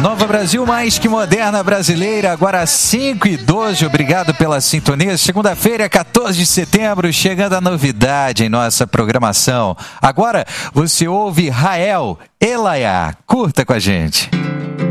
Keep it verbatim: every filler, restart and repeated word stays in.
Nova Brasil, mais que moderna brasileira, agora cinco e doze, obrigado pela sintonia. Segunda-feira, quatorze de setembro, chegando a novidade em nossa programação. Agora você ouve Rael Elaiá, curta com a gente.